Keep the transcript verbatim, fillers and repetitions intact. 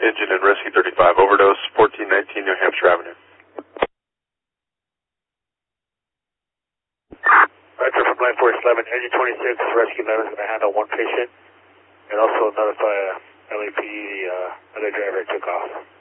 Engine and Rescue thirty-five, overdose, fourteen nineteen New Hampshire Avenue. Roger, from nine four seven, Engine twenty-six, Rescue nine is going to handle one patient, and also notify uh, L A P D, the uh, other driver took off.